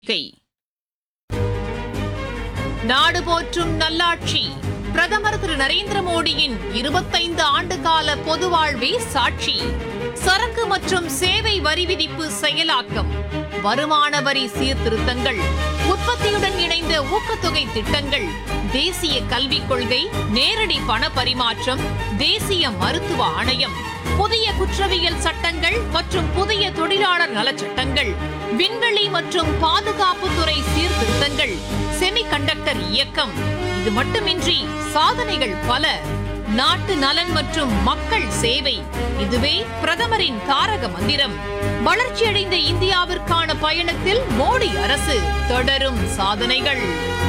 நாடு போற்றும் நல்லாட்சி பிரதமர் திரு நரேந்திர மோடியின் 25 ஆண்டுகால பொது வாழ்வே சாட்சி. சரக்கு மற்றும் சேவை வரி விதிப்பு செயலாக்கம், வருமான வரி சீர்திருத்தங்கள், உற்பத்தியுடன் இணைந்த ஊக்கத்தொகை திட்டங்கள், தேசிய கல்விக் கொள்கை, நேரடி பண பரிமாற்றம், தேசிய மருத்துவ ஆணையம், புதிய குற்றவியல் சட்டங்கள் மற்றும் புதிய தொழிலாளர் நலச்சட்டங்கள், விண்வெளி மற்றும் பாதுகாப்புத்துறை சீர்திருத்தங்கள், செமிகண்டக்டர் இயக்கம். இது மட்டுமின்றி சாதனைகள் பல. நாட்டு நலன் மற்றும் மக்கள் சேவை, இதுவே பிரதமரின் தாரக மந்திரம். வளர்ச்சியடைந்த இந்தியாவிற்கான பயணத்தில் மோடி அரசு, தொடரும் சாதனைகள்.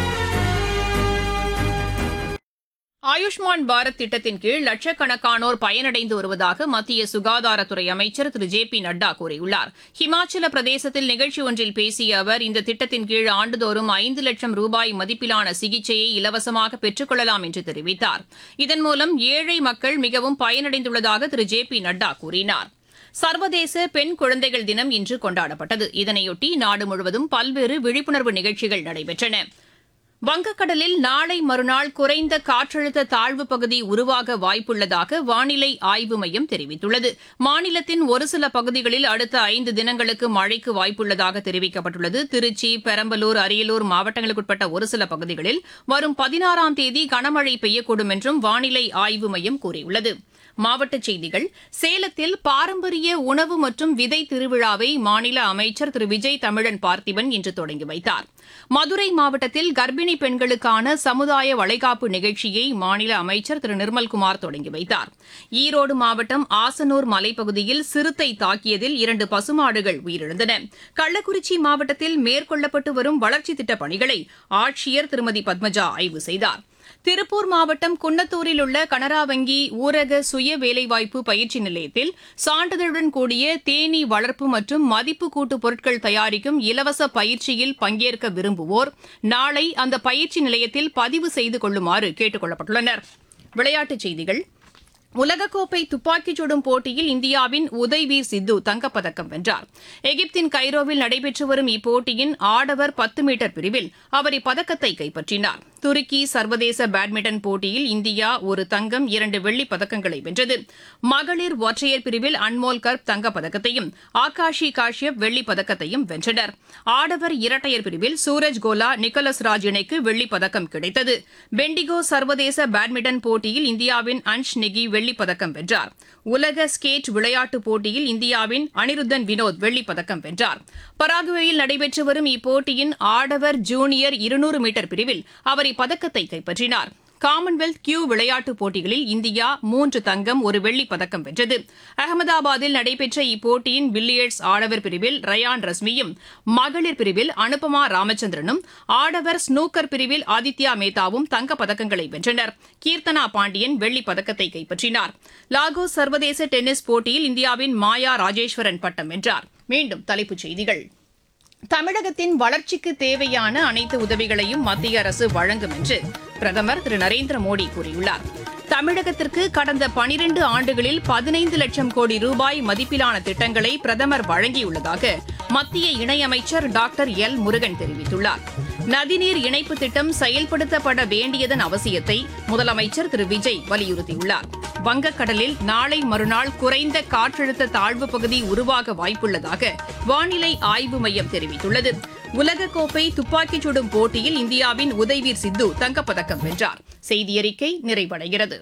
ஆயுஷ்மான் பாரத் திட்டத்தின் கீழ் லட்சக்கணக்கானோர் பயனடைந்து வருவதாக மத்திய சுகாதாரத்துறை அமைச்சர் திரு ஜே.பி. நட்டா கூறியுள்ளார். ஹிமாச்சல பிரதேசத்தில் நிகழ்ச்சி ஒன்றில் பேசிய அவர், இந்த திட்டத்தின் கீழ் ஆண்டுதோறும் 5 லட்சம் ரூபாய் மதிப்பிலான சிகிச்சையை இலவசமாக பெற்றுக் கொள்ளலாம் என்று தெரிவித்தார். இதன் மூலம் ஏழை மக்கள் மிகவும் பயனடைந்துள்ளதாக திரு ஜே.பி. நட்டா கூறினார். சர்வதேச பெண் குழந்தைகள் தினம் இன்று கொண்டாடப்பட்டது. இதனையொட்டி நாடு முழுவதும் பல்வேறு விழிப்புணர்வு நிகழ்ச்சிகள் நடைபெற்றன. வங்கக்கடலில் நாளை மறுநாள் குறைந்த காற்றழுத்த தாழ்வு பகுதி உருவாக வாய்ப்புள்ளதாக வானிலை ஆய்வு மையம் தெரிவித்துள்ளது. மாநிலத்தின் ஒரு சில பகுதிகளில் அடுத்த 5 தினங்களுக்கு மழைக்கு வாய்ப்புள்ளதாக தெரிவிக்கப்பட்டுள்ளது. திருச்சி, பெரம்பலூர், அரியலூர் மாவட்டங்களுக்குட்பட்ட ஒரு சில பகுதிகளில் வரும் 16ஆம் தேதி கனமழை பெய்யக்கூடும் என்றும் வானிலை ஆய்வு மையம் கூறியுள்ளது. மாவட்டச் செய்திகள். சேலத்தில் பாரம்பரிய உணவு மற்றும் விதை திருவிழாவை மாநில அமைச்சர் திரு விஜய் தமிழன் பார்த்திபன் இன்று தொடங்கி வைத்தார். மதுரை மாவட்டத்தில் கர்ப்பிணி பெண்களுக்கான சமுதாய வளைகாப்பு நிகழ்ச்சியை மாநில அமைச்சர் திரு நிர்மல்குமார் தொடங்கி வைத்தார். ஈரோடு மாவட்டம் ஆசனூர் மலைப்பகுதியில் சிறுத்தை தாக்கியதில் 2 பசுமாடுகள் உயிரிழந்தன. கள்ளக்குறிச்சி மாவட்டத்தில் மேற்கொள்ளப்பட்டு வரும் வளர்ச்சித் திட்டப் பணிகளை ஆட்சியர் திருமதி பத்மஜா ஆய்வு செய்தார். திருப்பூர் மாவட்டம் குன்னத்தூரில் உள்ள கனரா வங்கி ஊரக சுய வேலைவாய்ப்பு பயிற்சி நிலையத்தில் சான்றிதழுடன் கூடிய தேனீ வளர்ப்பு மற்றும் மதிப்பு கூட்டு பொருட்கள் தயாரிக்கும் இலவச பயிற்சியில் பங்கேற்க விரும்புவோர் நாளை அந்த பயிற்சி நிலையத்தில் பதிவு செய்து கொள்ளுமாறு கேட்டுக் கொள்ளப்பட்டுள்ளனர். விளையாட்டுச் செய்திகள். உலகக்கோப்பை துப்பாக்கிச் சுடும் போட்டியில் இந்தியாவின் உதய்வீர் சித்து தங்கப்பதக்கம் வென்றார். எகிப்தின் கைரோவில் நடைபெற்று வரும் இப்போட்டியின் ஆடவர் 10 மீட்டர் பிரிவில் அவர் இப்பதக்கத்தை கைப்பற்றினார். துருக்கி சர்வதேச பேட்மிண்டன் போட்டியில் இந்தியா 1 தங்கம் 2 வெள்ளிப் பதக்கங்களை வென்றது. மகளிர் ஒற்றையர் பிரிவில் அன்மோல் கர்ப் தங்கப்பதக்கத்தையும் ஆகாஷி காஷ்யப் வெள்ளிப் பதக்கத்தையும் வென்றனர். ஆடவர் இரட்டையர் பிரிவில் சூரஜ் கோலா நிக்கோலஸ் ராஜ் இணைக்கு வெள்ளிப் பதக்கம் கிடைத்தது. பெண்டிகோ சர்வதேச பேட்மிண்டன் போட்டியில் இந்தியாவின் அன்ஷ் நெகி வெள்ளிப் பதக்கம் வென்றார். உலக ஸ்கேட் விளையாட்டுப் போட்டியில் இந்தியாவின் அனிருத்தன் வினோத் வெள்ளிப் பதக்கம் வென்றார். பராகுவேயில் நடைபெற்று வரும் இப்போட்டியின் ஆடவர் ஜூனியர் 200 மீட்டர் பிரிவில் அவர் இப்பதக்கத்தை கைப்பற்றினார். காமன்வெல்த் கியூ விளையாட்டுப் போட்டிகளில் இந்தியா 3 தங்கம் 1 வெள்ளிப் பதக்கம் வென்றது. அகமதாபாத்தில் நடைபெற்ற இப்போட்டியின் பில்லியர்ட்ஸ் ஆடவர் பிரிவில் ரயான் ரஸ்மியும், மகளிர் பிரிவில் அனுபமா ராமச்சந்திரனும், ஆடவர் ஸ்னூக்கர் பிரிவில் ஆதித்யா மேத்தாவும் தங்கப்பதக்கங்களை வென்றனர். கீர்த்தனா பாண்டியன் வெள்ளிப் பதக்கத்தை கைப்பற்றினார். லாகோஸ் சர்வதேச டென்னிஸ் போட்டியில் இந்தியாவின் மாயா ராஜேஸ்வரன் பட்டம் வென்றார். மீண்டும் தலைப்புச் செய்திகள். தமிழகத்தின் வளர்ச்சிக்கு தேவையான அனைத்து உதவிகளையும் மத்திய அரசு வழங்கும் என்று பிரதமர் திரு நரேந்திர மோடி கூறியுள்ளார். தமிழகத்திற்கு கடந்த 12 ஆண்டுகளில் 15 லட்சம் கோடி ரூபாய் மதிப்பிலான திட்டங்களை பிரதமர் வழங்கியுள்ளதாக மத்திய இணையமைச்சர் டாக்டர் எல் முருகன் தெரிவித்துள்ளார். நதிநீர் இணைப்பு திட்டம் செயல்படுத்தப்பட வேண்டியதன் அவசியத்தை முதலமைச்சர் திரு விஜய் வலியுறுத்தியுள்ளார். வங்கக்கடலில் நாளை மறுநாள் குறைந்த காற்றழுத்த தாழ்வு பகுதி உருவாக வாய்ப்புள்ளதாக வானிலை ஆய்வு மையம் தெரிவித்துள்ளது. உலகக்கோப்பை துப்பாக்கிச் சுடும் போட்டியில் இந்தியாவின் உதய்வீர் சித்து தங்கப்பதக்கம் வென்றார். செய்தியறிக்கை நிறைவடைகிறது.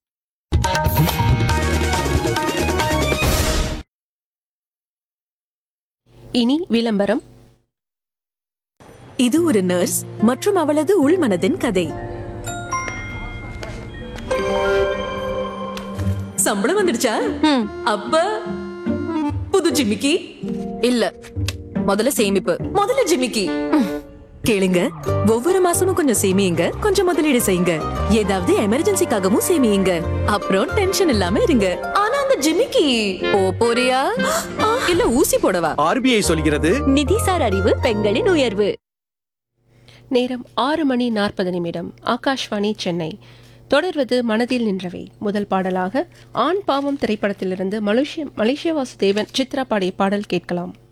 இனி விளம்பரம். இது ஒரு நர்ஸ் மற்றும் அவளது உள்மனதின் கதை. சம்பளம் வந்துடுச்சா? அப்ப புது ஜிமிக்கி இல்ல, முதல்ல சேமிப்பு. முதல்ல ஜிமிக்கி. கேளுங்க, ஒவ்வொரு மாசமும் கொஞ்சம் சேமியுங்க, கொஞ்சம் முதலீடு செய்யுங்க, ஏதாவது எமர்ஜென்சிக்காகவும் சேமியுங்க, அப்புறம் டென்ஷன் இல்லாம இருங்க. ஆனா அந்த ஜிமிக்கி போறியா இல்ல ஊசி போடவா? RBI சொல்கிறது நிதிசார் அறிவு பெண்களின் உயர்வு. நேரம் 6:40. ஆகாஷ்வாணி சென்னை. தொடர்வது மனதில் நின்றவை. முதல் பாடலாக ஆண் பாவம் திரைப்படத்திலிருந்து மலேசியா வாசுதேவன் சித்ரா பாடிய பாடல் கேட்கலாம்.